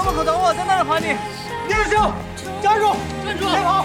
校门口等我，在那里喊你。聂志兴，站住！站住！别跑！